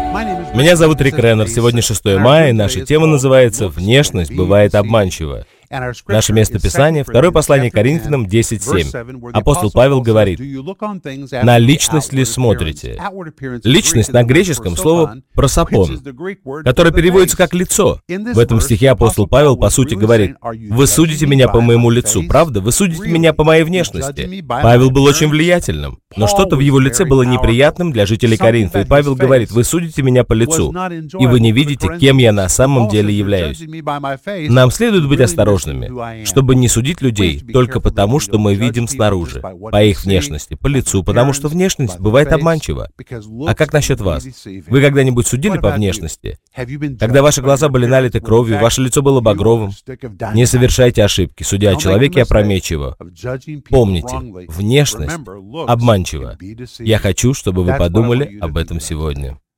Меня зовут Рик Реннер. Сегодня 6 мая, и наша тема называется «Внешность бывает обманчива». Наше местописание — второе послание Коринфянам 10:7. Апостол Павел говорит: «На личность ли смотрите?» Личность на греческом — слово «просопон», которое переводится как «лицо». В этом стихе апостол Павел, по сути, говорит: «Вы судите меня по моему лицу, правда? Вы судите меня по моей внешности». Павел был очень влиятельным, но что-то в его лице было неприятным для жителей Коринфа, и Павел говорит: «Вы судите меня по лицу, и вы не видите, кем я на самом деле являюсь». Нам следует быть осторожными, чтобы не судить людей только потому, что мы видим снаружи, по их внешности, по лицу, потому что внешность бывает обманчива. А как насчет вас? Вы когда-нибудь судили по внешности? Когда ваши глаза были налиты кровью, ваше лицо было багровым? Не совершайте ошибки, судя о человеке опрометчиво. Помните, внешность обманчива. Я хочу, чтобы вы подумали об этом сегодня.